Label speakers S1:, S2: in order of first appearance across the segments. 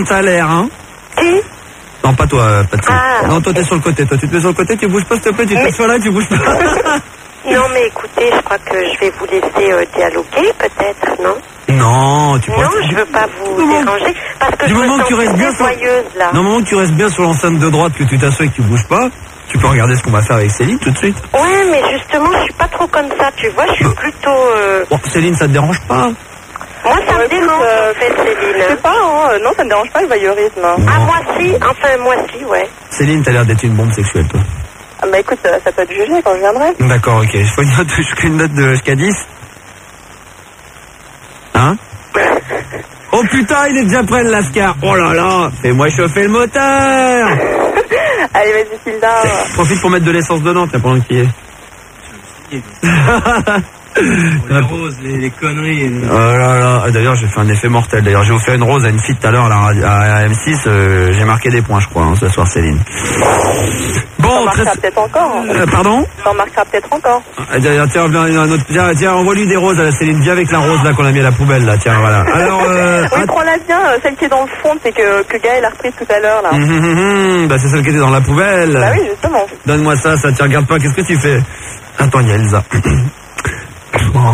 S1: ça a l'air, hein.
S2: Qui?
S1: Non, pas toi, Patrick.
S2: Ah,
S1: non, toi, t'es sur le côté. Toi, tu te mets sur le côté, tu bouges pas, s'il te plaît, tu te mets sur là, tu bouges pas.
S2: Non, mais écoutez, je crois que je vais vous laisser dialoguer, peut-être, non?
S1: Non, tu
S2: Non, je veux pas vous déranger, parce que
S1: du
S2: je me
S1: moment que
S2: sens
S1: tu restes bien sur...
S2: joyeuse, là.
S1: Non, au moment que tu restes bien sur l'enceinte de droite, que tu t'assois et que tu bouges pas, tu peux regarder ce qu'on va faire avec Céline tout de suite.
S2: Ouais, mais justement, je suis pas trop comme ça, tu vois, je suis plutôt...
S1: Bon, Céline, ça te dérange pas?
S2: Moi, ça me dérange, en fait, Céline.
S3: Je sais pas, hein. Non, ça me dérange pas le voyeurisme. Hein.
S2: Ah, moi si, enfin, moi si, ouais.
S1: Céline, t'as l'air d'être une bombe sexuelle, toi.
S3: Ah, bah écoute, ça peut être jugé quand je viendrai.
S1: D'accord, ok. Je fais une note de jusqu'à 10. Hein? Oh putain, il est déjà prêt le lascar. Oh là là, fais-moi chauffer le moteur.
S3: Allez, vas-y, Hilda.
S1: Profite pour mettre de l'essence dedans, tiens, pendant qu'il y est.
S4: Les roses, les conneries.
S1: Oh là là. D'ailleurs, j'ai fait un effet mortel. D'ailleurs, j'ai offert une rose à une fille tout à l'heure à M6. J'ai marqué des points, je crois, hein, ce soir, Céline. Bon,
S3: t'en marquera peut-être encore.
S1: Pardon?
S3: T'en marquera peut-être encore.
S1: Tiens, envoie-lui des roses à la Céline. Viens avec la rose là qu'on a mis à la poubelle là. Tiens, voilà. Alors,
S3: oui, prends-la bien. Celle qui est dans le fond, c'est que Gaël a repris tout à l'heure là.
S1: Bah c'est celle qui était dans la poubelle.
S3: Bah oui, justement.
S1: Donne-moi ça. Tiens, regarde pas. Qu'est-ce que tu fais? Attends, il y a Elsa. Bonsoir.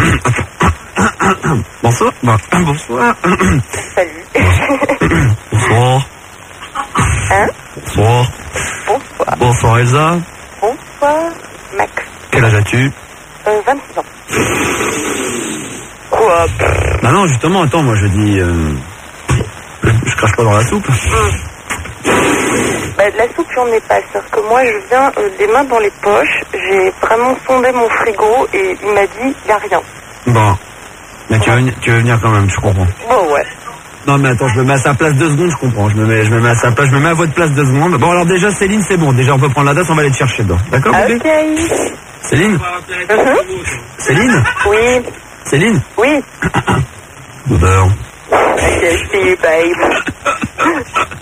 S1: Bonsoir. Bonsoir.
S3: Salut.
S1: Bonsoir.
S3: Hein?
S1: Bonsoir.
S3: Bonsoir.
S1: Bonsoir Elsa.
S3: Bonsoir, Max.
S1: Quel âge as-tu?
S3: 26 ans. Quoi?
S1: Bah non, justement, attends, moi je dis... je crache pas dans la soupe.
S3: Bah, de la soupe, j'en ai pas. C'est-à-dire que moi, je viens les mains dans les poches. J'ai vraiment sondé mon frigo et il m'a dit, y a rien.
S1: Bon. Mais tu veux venir quand même, je comprends.
S3: Bon, ouais.
S1: Non mais attends, je me mets à sa place 2 secondes, je comprends. Je me mets à sa place, je me mets à votre place 2 secondes. Bon alors déjà Céline, c'est bon. Déjà on peut prendre la date, on va aller te chercher dedans. D'accord?
S3: Ok.
S1: Céline? Céline?
S3: Oui.
S1: Céline?
S3: Oui.
S1: Odeur.
S3: Ok, see you, babe.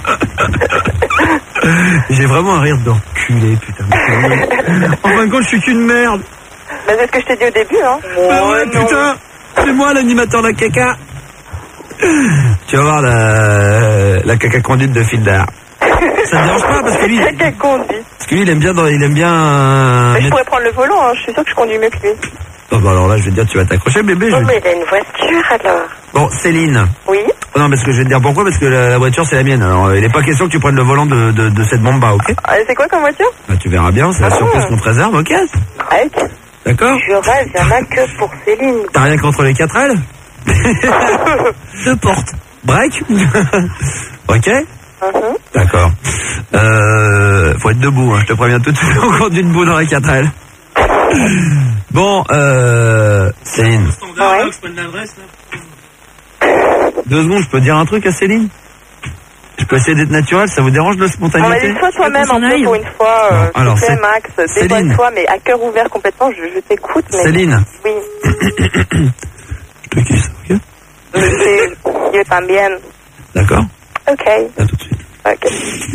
S1: J'ai vraiment un rire d'enculé, putain. En fin de compte, je suis qu'une merde.
S3: Bah, c'est ce que je t'ai dit au début, hein.
S1: Bah ouais, putain. C'est moi l'animateur de la caca. Tu vas voir la caca conduite de Fildar. Ça te dérange pas parce que lui...
S3: Caca conduite.
S1: Parce que lui, il aime bien...
S3: Mais je pourrais prendre le volant, hein. Je suis sûr que je conduis mieux que lui.
S1: Oh, bah alors là, je vais te dire, tu vas t'accrocher, bébé.
S2: Oh, mais il a une voiture, alors.
S1: Bon, Céline.
S3: Oui.
S1: Oh, non, parce que je vais te dire pourquoi, parce que la voiture, c'est la mienne. Alors, il n'est pas question que tu prennes le volant de cette bomba, ok?
S3: C'est quoi comme voiture?
S1: Bah, tu verras bien, c'est la surprise qu'on te réserve, ok?
S3: Right.
S1: D'accord?
S2: Je rêve, il y en a que pour Céline.
S1: T'as rien contre les 4L? 2 portes. Break? Ok? D'accord. Faut être debout, hein, je te préviens tout de suite, on compte debout dans la 4L. Bon, Céline.
S4: Ouais. Je prends l'adresse là.
S1: 2 secondes, je peux dire un truc à Céline? Je peux essayer d'être naturel, ça vous dérange de spontanéité?
S3: On va dire sois toi-même un peu pour une fois.
S1: Non, alors,
S3: tu sais, Max,
S1: Céline.
S3: dévoile-toi, mais à cœur ouvert complètement, je t'écoute. Mais...
S1: Céline.
S3: Oui.
S1: Je te kiffe, ok?
S3: Yo también.
S1: D'accord?
S3: Ok.
S1: À tout de suite.
S3: Ok.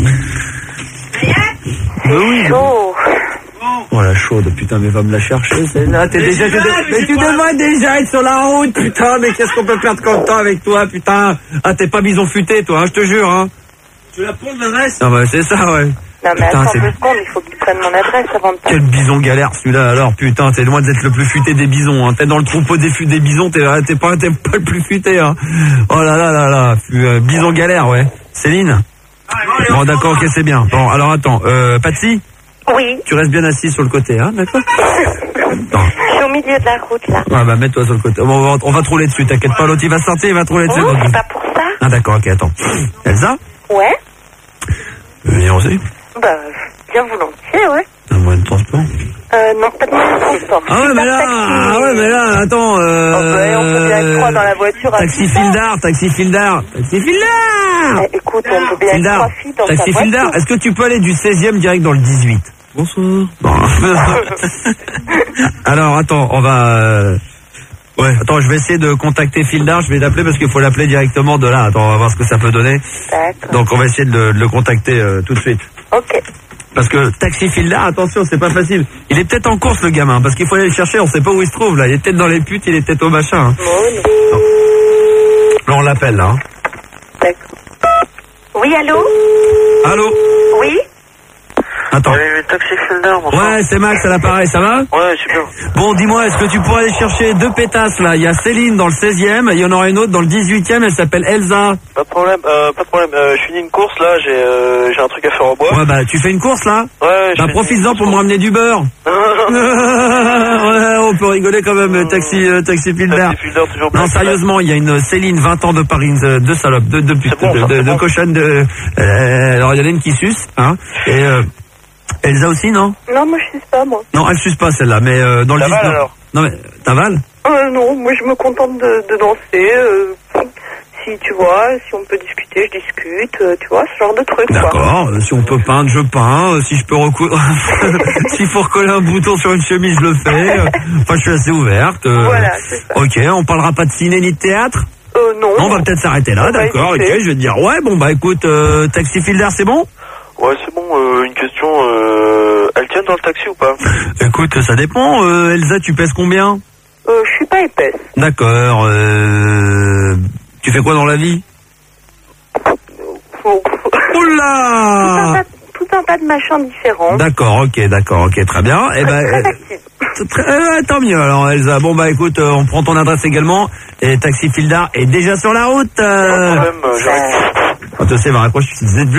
S1: Oui.
S3: Chaud.
S1: Oh la chaude, putain, mais va me la chercher, celle-là, t'es déjà... Mais tu devrais déjà être sur la route, putain, mais qu'est-ce qu'on peut perdre comme temps avec toi, putain? Ah, t'es pas bison futé, toi, hein, je te jure, hein?
S4: Tu veux la prendre l'adresse?
S1: Ah bah, c'est ça, ouais.
S3: Non, mais
S1: putain,
S3: attends 2 secondes, il faut que tu prennes mon adresse avant de
S1: Quel bison galère, celui-là, alors, putain, t'es loin d'être le plus futé des bisons, hein. T'es dans le troupeau des bisons, t'es pas le plus futé, hein. Oh là là là là, bison galère, ouais. Céline? Bon, d'accord, ok, c'est bien. Bon, alors attends, Patsy?
S2: Oui.
S1: Tu restes bien assis sur le côté, hein, d'accord?
S2: Je suis au milieu de la route, là.
S1: Ouais, bah, mets-toi sur le côté. Bon, on va te rouler dessus, t'inquiète pas, l'autre, il va sortir, il va te rouler dessus.
S2: Oh, c'est pas pour ça.
S1: Ah, d'accord, ok, attends. Elsa?
S3: Ouais.
S1: Venir aussi?
S3: Bah, bien volontiers, ouais.
S1: Un moyen de transport?
S3: Non, pas de moyen de transport.
S1: Ah ouais, mais là, attends,
S3: on peut bien être 3 dans la voiture.
S1: Taxi Fildar.
S3: Écoute, on peut bien être 3 filles dans
S1: Taxi
S3: ta
S1: Fildar,
S3: voiture.
S1: est-ce que tu peux aller du 16e direct dans le 18? Bonsoir. Bon. Alors, attends, on va... Ouais, attends, je vais essayer de contacter Fildar, je vais l'appeler parce qu'il faut l'appeler directement de là. Attends, on va voir ce que ça peut donner.
S3: D'accord.
S1: Donc, on va essayer de le contacter tout de suite.
S3: Ok.
S1: Parce que Taxi Fildar, attention, c'est pas facile. Il est peut-être en course, le gamin, parce qu'il faut aller le chercher, on sait pas où il se trouve, là. Il est peut-être dans les putes, il est peut-être au machin. Hein.
S3: Bon.
S1: Là, on l'appelle, là. Hein.
S3: D'accord.
S2: Oui, allô?
S1: Allô?
S2: Oui?
S1: Attends.
S5: Le taxi Felder, bonsoir.
S1: Ouais, c'est Max à l'appareil, ça va?
S5: Ouais, super.
S1: Bon, dis-moi, est-ce que tu pourrais aller chercher 2 pétasses, là? Il y a Céline dans le 16e, et il y en aura une autre dans le 18e, elle s'appelle Elsa.
S5: Pas de problème, je finis une course, là, j'ai un truc à faire au bois.
S1: Ouais, bah, tu fais une course, là?
S5: Ouais,
S1: Bah, profites-en pour me ramener du beurre. Ouais, on peut rigoler quand même, taxi Filder.
S5: Toujours
S1: Non, sérieusement, il y a une Céline, 20 ans de Paris, de salope, de pute, de cochonne, alors il y en a une qui suce, hein, et Elsa aussi, non?
S3: Non, moi je suce pas, moi.
S1: Non, elle suce pas celle-là, mais dans le
S5: T'avales,
S1: 19.
S5: alors?
S1: Non, mais t'avales?
S3: Non, moi je me contente de danser. Si tu vois, si on peut discuter, je discute, tu vois, ce genre de truc.
S1: D'accord, si on peut peindre, je peins, si je peux recoudre, s'il faut recoller un bouton sur une chemise, je le fais. Enfin, je suis assez ouverte.
S3: Voilà, c'est ça.
S1: Ok, on parlera pas de ciné ni de théâtre?
S3: Non.
S1: On va peut-être s'arrêter là,
S3: On va
S1: d'accord, ok,
S3: éviter.
S1: je vais te dire, ouais, bon, bah écoute, taxi Filder, c'est bon?
S5: Ouais, c'est bon, une question, elle tient dans le taxi ou pas?
S1: Écoute, ça dépend, Elsa, tu pèses combien?
S3: Je suis pas épaisse.
S1: D'accord, tu fais quoi dans la vie? Oula!
S3: Tout un tas de machins différents.
S1: D'accord, ok, très bien. Eh ben,
S3: Très active.
S1: tant mieux alors Elsa. Bon bah écoute, on prend ton adresse également et Taxi Filder est déjà sur la route.
S5: Pas de problème, j'arrive.
S1: Quand tu sais, va raccrocher.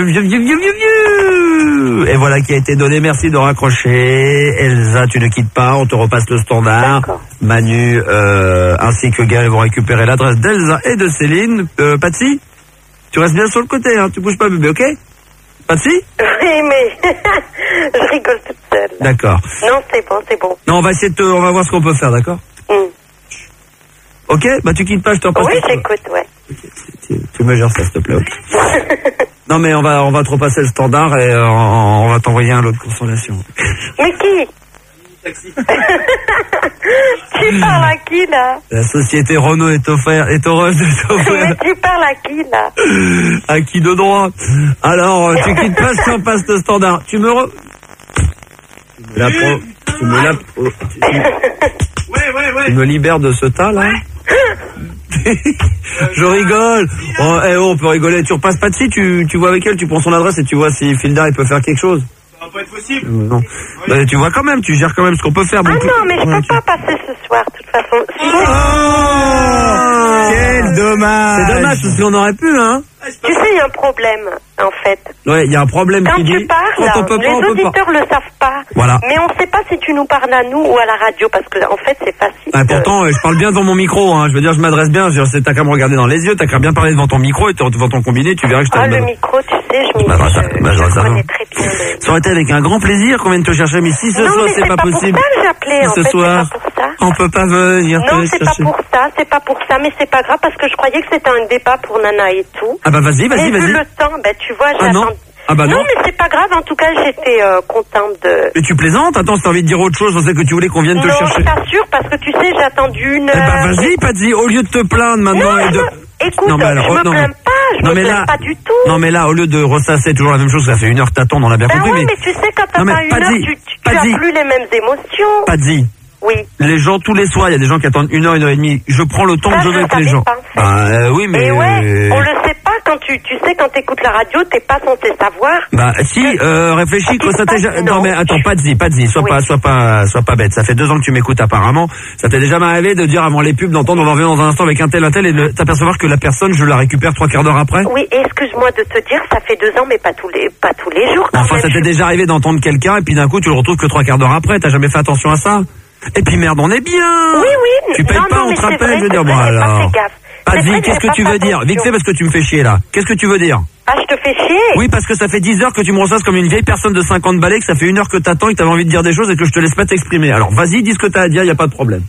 S1: Et voilà qui a été donné. Merci de raccrocher. Elsa, tu ne quittes pas. On te repasse le standard.
S3: D'accord.
S1: Manu ainsi que Gaël vont récupérer l'adresse d'Elsa et de Céline. Patsy, tu restes bien sur le côté, hein. Tu bouges pas, bébé, ok? Patsy?
S2: Oui, mais je rigole toute seule.
S1: D'accord.
S2: Non, c'est bon.
S1: Non, on va essayer on va voir ce qu'on peut faire, d'accord? Ok, bah tu quittes pas, je te repasse.
S2: Oui, j'écoute, ouais.
S1: Tu me gères ça, s'il te plaît. Ok. Non, mais on va te repasser le standard et on va t'envoyer un lot de consolation.
S2: Mais qui?
S4: Taxi.
S2: Tu parles à qui, là?
S1: La société Renault est heureuse de t'offrir.
S2: Mais tu parles à qui, là?
S1: À qui de droit? Alors, tu quittes pas, je te repasse le standard. Tu me Tu me libères de ce tas, là? Je rigole. On peut rigoler. Tu repasses pas dessus, tu vois avec elle, tu prends son adresse et tu vois si Filder il peut faire quelque chose.
S4: Ça va pas être possible.
S1: Non. Bah, tu vois quand même, tu gères quand même ce qu'on peut faire.
S2: Ah non, mais je peux pas passer ce soir, de toute façon.
S1: Quel dommage. C'est dommage parce qu'on aurait pu, hein.
S2: Tu sais, il y a un problème, en fait.
S1: Ouais, il y a un problème
S2: Quand
S1: qui dit.
S2: tu parles,
S1: Quand on peut pas,
S2: les
S1: on peut pas.
S2: auditeurs le savent pas.
S1: Voilà.
S2: Mais on sait pas si tu nous parles à nous ou à la radio, parce que en fait, c'est facile.
S1: Ah, pourtant, je parle bien devant mon micro, hein. Je veux dire, je m'adresse bien. T'as qu'à me regarder dans les yeux, t'as qu'à bien parler devant ton micro et devant ton combiné, tu verras que je
S2: Ah,
S1: t'aime.
S2: le micro, tu sais, je
S1: Bah, ça
S2: connais
S1: va.
S2: très bien.
S1: Ça aurait été avec un grand plaisir qu'on vienne te chercher, mais si ce
S2: Non,
S1: soir
S2: mais
S1: c'est pas possible.
S2: pour ça que j'appelais, en
S1: Ce
S2: fait,
S1: soir,
S2: c'est pas pour ça.
S1: on peut pas venir
S2: Non,
S1: te
S2: c'est pas
S1: chercher.
S2: c'est pas pour ça, mais c'est pas grave parce que je croyais que c'était un débat pour Nana et tout.
S1: Ah bah vas-y.
S2: Mais vu le temps, ben tu vois,
S1: Ah non.
S2: j'attends.
S1: Ah bah non.
S2: Non, mais c'est pas grave, en tout cas, j'étais contente de...
S1: Mais tu plaisantes? Attends, si t'as envie de dire autre chose, je sais que tu voulais qu'on vienne te
S2: Non,
S1: chercher.
S2: je t'assure, parce que tu sais, j'ai attendu une
S1: Eh
S2: heure.
S1: bah vas-y, Patsy, au lieu de te plaindre maintenant
S2: Non,
S1: et de...
S2: écoute,
S1: Non, mais alors,
S2: je me
S1: non, mais-
S2: plains pas, je
S1: Non,
S2: me
S1: mais
S2: plains
S1: là-
S2: pas du tout.
S1: Non mais là, au lieu de ressasser toujours la même chose, ça fait une heure que t'attends, on l'a bien
S2: Ben
S1: compris,
S2: ouais,
S1: mais...
S2: mais tu sais, quand t'as
S1: Non, mais
S2: pas une
S1: pas
S2: heure,
S1: dit,
S2: tu
S1: pas
S2: as
S1: dit.
S2: plus les mêmes émotions.
S1: Patsy,
S2: Oui.
S1: les gens, tous les soirs, il y a des gens qui attendent une heure et demie. Je prends le temps
S2: Ça,
S1: que je veux
S2: je
S1: avec les
S2: savais
S1: gens.
S2: pas, en fait.
S1: Bah oui, mais...
S2: Et ouais, on le sait pas quand tu sais, quand t'écoutes la radio, t'es pas censé savoir.
S1: Bah si, réfléchis, quoi, ça t'est déjà...
S2: Non.
S1: Non mais attends, Patsy, sois
S2: Oui.
S1: pas bête. Ça fait 2 ans que tu m'écoutes apparemment. Ça t'est déjà arrivé de dire avant les pubs, d'entendre on va revenir dans un instant avec un tel et de t'apercevoir que la personne, je la récupère 3/4 d'heure après?
S2: Oui, et excuse-moi de te dire, ça fait 2 ans, mais pas tous les jours. quand
S1: Enfin,
S2: même.
S1: ça t'est déjà arrivé d'entendre quelqu'un et puis d'un coup tu le retrouves que 3/4 d'heure après. T'as jamais fait attention à ça? Et puis merde, on est bien.
S2: Oui, oui.
S1: Tu payes
S2: Non,
S1: pas,
S2: non,
S1: on
S2: mais
S1: te
S2: c'est
S1: rappelle,
S2: vrai,
S1: je veux dire,
S2: c'est
S1: bon
S2: vrai, j'ai pas
S1: alors.
S2: fait gaffe. C'est
S1: Vas-y,
S2: vrai,
S1: qu'est-ce
S2: j'ai
S1: que tu
S2: pas
S1: veux
S2: fait
S1: dire? Vite fait
S2: attention.
S1: parce que tu me fais chier là. Qu'est-ce que tu veux dire?
S2: Ah, je te fais chier.
S1: Oui, parce que ça fait 10 heures que tu me ressasses comme une vieille personne de 50 balais, que ça fait 1 heure que t'attends et que t'avais envie de dire des choses et que je te laisse pas t'exprimer. Alors vas-y, dis ce que t'as à dire, y a pas de problème.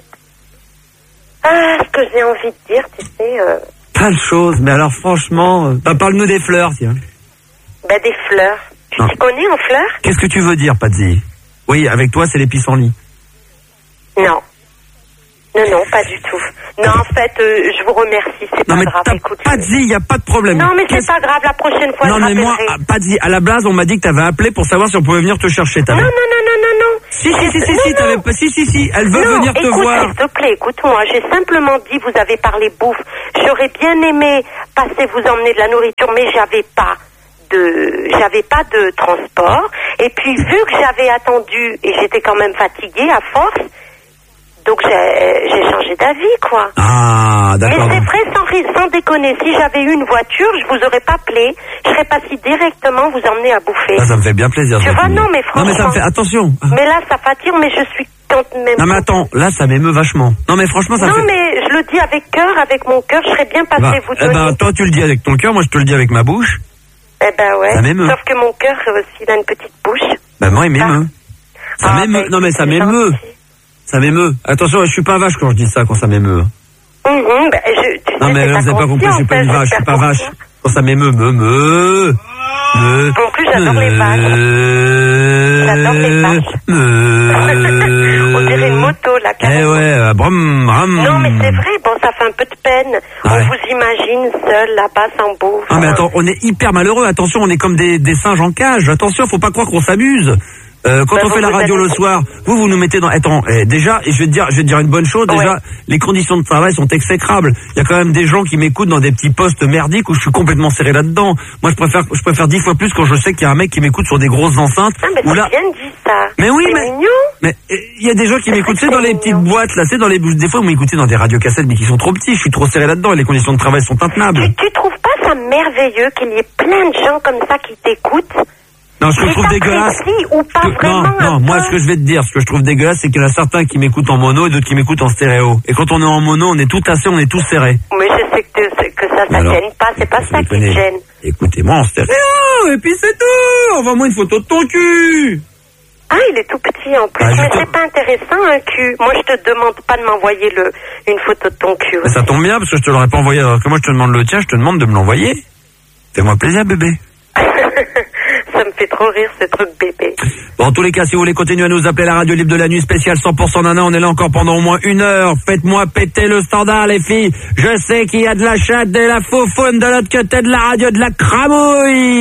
S2: Ah, ce que j'ai envie de dire, tu sais,
S1: Pas de choses, mais alors franchement, parle-nous des fleurs, tiens.
S2: bah, des fleurs. Tu
S1: Non.
S2: t'y connais en fleurs?
S1: Qu'est-ce que tu veux dire, Patsy? Oui, avec toi, c'est les pissenlits.
S2: Non. Non, pas du tout. Non, en fait, je vous remercie, c'est
S1: Non
S2: pas
S1: mais
S2: grave,
S1: t'as
S2: écoute.
S1: pas dit, y a pas de problème.
S2: Non, mais c'est
S1: Qu'est-ce-
S2: pas grave, la prochaine fois,
S1: Non
S2: je
S1: mais moi,
S2: rappellerai.
S1: pas dit. À la base, on m'a dit que t'avais appelé pour savoir si on pouvait venir te chercher.
S2: Non, non, non, non, non, non.
S1: Si, t'avais pas... Si, elle veut venir te voir.
S2: S'il te plaît, écoute-moi, j'ai simplement dit, vous avez parlé bouffe. J'aurais bien aimé passer vous emmener de la nourriture, mais j'avais pas de transport. Et puis, vu que j'avais attendu, et j'étais quand même fatiguée à force, donc j'ai changé d'avis, quoi.
S1: Ah, d'accord.
S2: Mais c'est vrai, sans déconner, si j'avais eu une voiture, je vous aurais pas appelé, je serais passée directement vous emmener à bouffer.
S1: Ça me fait bien plaisir.
S2: Tu vois, non, mais franchement...
S1: Non, mais ça me fait... Attention.
S2: Mais là, ça fatigue, mais je suis quand même...
S1: Non, mais attends, là, ça m'émeut vachement. Non, mais franchement, ça me fait...
S2: Non, mais je le dis avec cœur, avec mon cœur, je serais bien passée vous donner...
S1: toi, tu le dis avec ton cœur, moi, je te le dis avec ma bouche.
S2: Eh ben ouais.
S1: Ça m'émeut.
S2: Sauf que mon cœur aussi, il a une petite bouche.
S1: Moi, il m'émeut. Ça m'émeut. Non, mais ça m'émeut. Ça m'émeut. Attention, je suis pas vache quand je dis ça, quand ça m'émeut.
S2: Non,
S1: mais là, vous avez pas compris, je suis pas une vache, je suis pas vache. Quand ça m'émeut,
S2: En plus, j'adore les vaches. J'adore les vaches. On dirait une moto, là, carrément.
S1: Ouais, brum.
S2: Non, mais c'est vrai, bon, ça fait un peu de peine. Ouais. On vous imagine seul, là-bas, sans bouffe.
S1: Ah, mais attends, on est hyper malheureux. Attention, on est comme des singes en cage. Attention, faut pas croire qu'on s'amuse. Quand on fait la radio le soir, vous nous mettez dans... Attends, déjà, et je vais te dire une bonne chose, déjà, les conditions de travail sont exécrables. Il y a quand même des gens qui m'écoutent dans des petits postes merdiques où je suis complètement serré là-dedans. Moi, je préfère 10 fois plus quand je sais qu'il y a un mec qui m'écoute sur des grosses enceintes.
S2: Ah, mais c'est bien dit, ça.
S1: Mais oui,
S2: mignon.
S1: Mais il y a des gens qui m'écoutent, c'est dans les petites boîtes, là, c'est dans les... Des fois, vous m'écoutez dans des radiocassettes, mais qui sont trop petits. Je suis trop serré là-dedans et les conditions de travail sont intenables.
S2: Tu trouves pas ça merveilleux qu'il y ait plein de gens comme ça qui t'écoutent?
S1: Non, ce que je trouve dégueulasse.
S2: Ou pas
S1: Non, moi, ce que je vais te dire, ce que je trouve dégueulasse, c'est qu'il y en a certains qui m'écoutent en mono et d'autres qui m'écoutent en stéréo. Et quand on est en mono, on est tout tassé, on est tous serrés.
S2: Mais je sais que ça gêne pas, c'est pas ça qui te gêne.
S1: Écoutez-moi en stéréo, et puis c'est tout! Envoie-moi une photo de ton cul!
S2: Ah, il est tout petit en plus, mais c'est pas intéressant un cul. Moi, je te demande pas de m'envoyer une photo de ton cul.
S1: Mais ça tombe bien, parce que je te l'aurais pas envoyé, alors que moi je te demande le tien, je te demande de me l'envoyer. Fais-moi plaisir, bébé.
S2: Ça me fait trop rire, ce truc bébé.
S1: Bon, en tous les cas, si vous voulez continuer à nous appeler la radio libre de la nuit spéciale 100% Nana, on est là encore pendant au moins 1 heure. Faites-moi péter le standard, les filles. Je sais qu'il y a de la chatte, de la faufoune de l'autre côté de la radio, de la cramouille.